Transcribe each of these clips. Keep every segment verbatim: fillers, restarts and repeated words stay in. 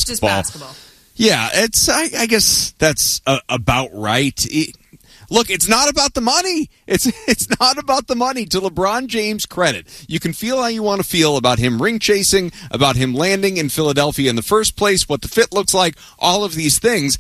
basketball. Just basketball. Yeah, it's. I, I guess that's uh, about right. It, look, it's not about the money. It's it's not about the money. To LeBron James' credit, you can feel how you want to feel about him ring chasing, about him landing in Philadelphia in the first place, what the fit looks like, all of these things.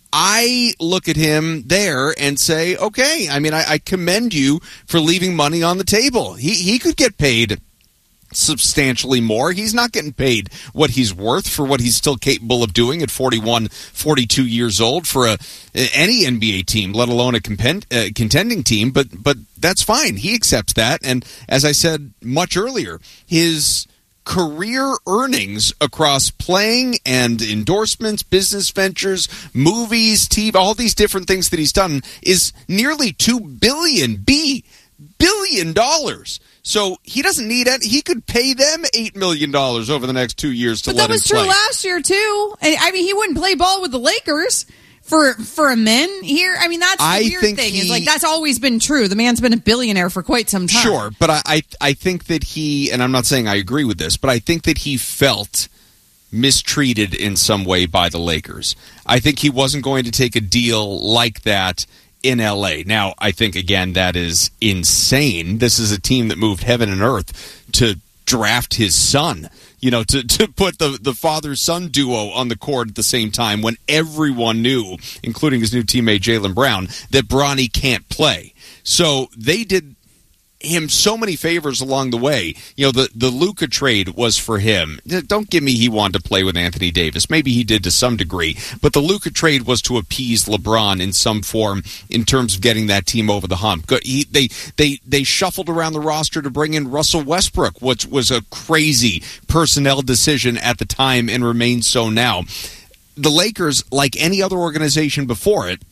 I look at him there and say, okay, I mean, I, I commend you for leaving money on the table. He he could get paid substantially more. He's not getting paid what he's worth for what he's still capable of doing at forty-one, forty-two years old for a any N B A team, let alone a compend, uh, contending team. But but that's fine. He accepts that. And as I said much earlier, his career earnings across playing and endorsements, business ventures, movies, T V, all these different things that he's done is nearly two billion B billion dollars. So he doesn't need it. He could pay them eight million dollars over the next two years to but let him play. That was true last year, too. I mean, he wouldn't play ball with the Lakers for for a min here. I mean, that's the I weird think thing. He, is like that's always been true. The man's been a billionaire for quite some time. Sure, but I, I, I think that he, and I'm not saying I agree with this, but I think that he felt mistreated in some way by the Lakers. I think he wasn't going to take a deal like that in L A. Now, I think, again, that is insane. This is a team that moved heaven and earth to draft his son, you know, to, to put the, the father-son duo on the court at the same time when everyone knew, including his new teammate Jaylen Brown, that Bronny can't play. So they did him so many favors along the way. You know, the, the Luka trade was for him. Don't give me he wanted to play with Anthony Davis. Maybe he did to some degree. But the Luka trade was to appease LeBron in some form in terms of getting that team over the hump. He, they, they, they shuffled around the roster to bring in Russell Westbrook, which was a crazy personnel decision at the time and remains so now. The Lakers, like any other organization before it,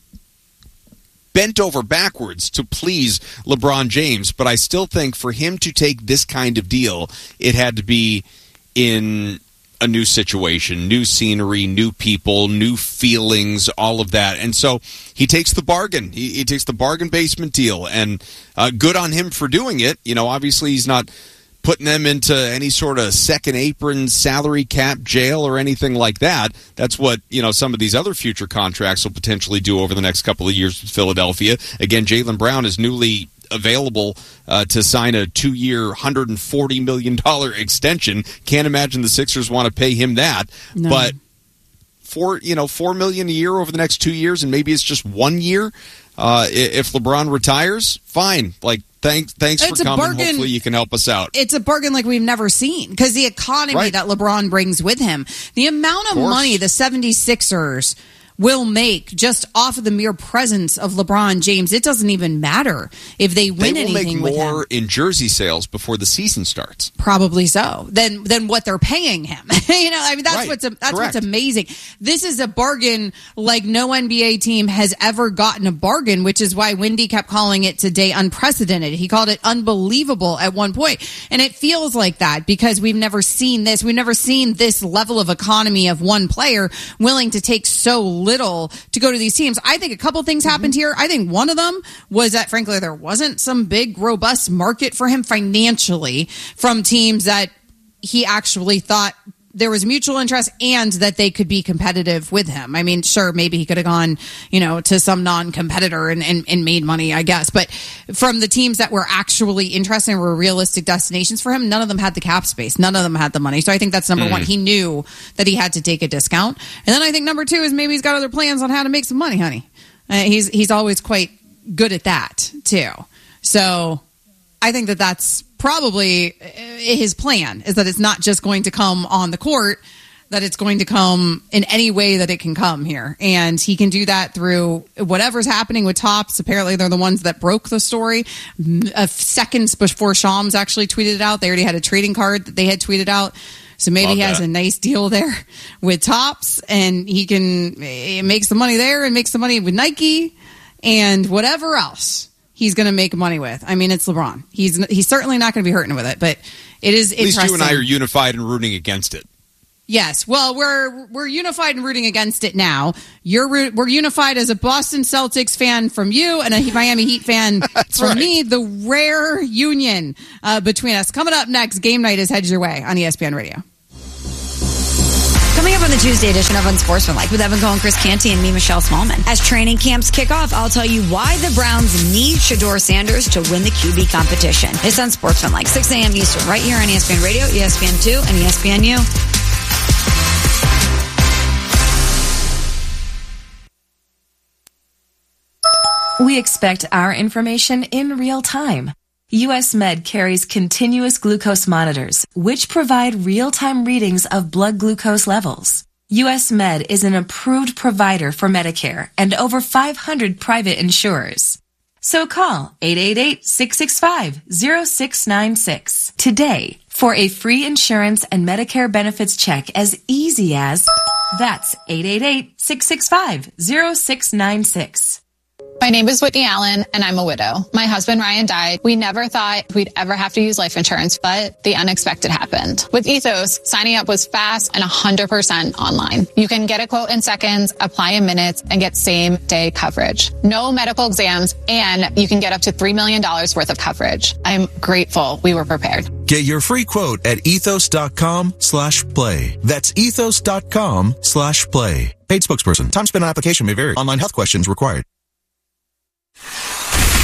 bent over backwards to please LeBron James, but I still think for him to take this kind of deal, it had to be in a new situation, new scenery, new people, new feelings, all of that. And so he takes the bargain. He, he takes the bargain basement deal, and uh, good on him for doing it. You know, obviously he's not putting them into any sort of second apron salary cap jail or anything like that. That's what, you know, some of these other future contracts will potentially do over the next couple of years with Philadelphia. Again, Jaylen Brown is newly available uh, to sign a two-year, one hundred forty million dollars extension. Can't imagine the Sixers want to pay him that. No. But four, you know, four million dollars a year over the next two years, and maybe it's just one year. Uh, if LeBron retires, fine. Like, Thanks, thanks it's for coming. Hopefully you can help us out. It's a bargain like we've never seen because the economy right. that LeBron brings with him, the amount of, of money the seventy-sixers will make just off of the mere presence of LeBron James, it doesn't even matter if they win they will anything make with more him. in jersey sales before the season starts. Probably so. Than than what they're paying him. you know, I mean that's right. what's that's Correct. what's amazing. This is a bargain like no N B A team has ever gotten a bargain, which is why Wendy kept calling it today unprecedented. He called it unbelievable at one point. And it feels like that because we've never seen this. We've never seen this level of economy of one player willing to take so little to go to these teams. I think a couple things happened here. I think one of them was that, frankly, there wasn't some big, robust market for him financially from teams that he actually thought there was mutual interest and that they could be competitive with him. I mean, sure, maybe he could have gone, you know, to some non-competitor and, and, and made money, I guess. But from the teams that were actually interested and were realistic destinations for him, none of them had the cap space. None of them had the money. So I think that's number mm. one. He knew that he had to take a discount. And then I think number two is maybe he's got other plans on how to make some money, honey. Uh, he's he's always quite good at that, too. So I think that that's probably his plan, is that it's not just going to come on the court, that it's going to come in any way that it can come here. And he can do that through whatever's happening with Topps. Apparently, they're the ones that broke the story. A seconds before Shams actually tweeted it out, they already had a trading card that they had tweeted out. So maybe Love he has that. a nice deal there with Topps, and he can it makes the money there and makes the money with Nike and whatever else he's going to make money with. I mean, it's LeBron. He's he's certainly not going to be hurting with it, but it is At interesting. least you and I are unified and rooting against it. Yes. Well, we're we're unified and rooting against it now. You're we're unified as a Boston Celtics fan from you and a Miami Heat fan from right. me. The rare union uh, between us. Coming up next, Game Night is headed your way on E S P N Radio. Coming up on the Tuesday edition of Unsportsmanlike with Evan Cohen, Chris Canty, and me, Michelle Smallman. As training camps kick off, I'll tell you why the Browns need Shedeur Sanders to win the Q B competition. It's Unsportsmanlike, six a.m. Eastern, right here on E S P N Radio, E S P N two, and E S P N U. We expect our information in real time. U S Med carries continuous glucose monitors, which provide real-time readings of blood glucose levels. U S Med is an approved provider for Medicare and over five hundred private insurers. So call eight eight eight, six six five, zero six nine six today for a free insurance and Medicare benefits check as easy as that's eight eight eight, six six five, zero six nine six. My name is Whitney Allen, and I'm a widow. My husband, Ryan, died. We never thought we'd ever have to use life insurance, but the unexpected happened. With Ethos, signing up was fast and one hundred percent online. You can get a quote in seconds, apply in minutes, and get same-day coverage. No medical exams, and you can get up to three million dollars worth of coverage. I'm grateful we were prepared. Get your free quote at ethos.com slash play. That's ethos.com slash play. Paid spokesperson. Time spent on application may vary. Online health questions required.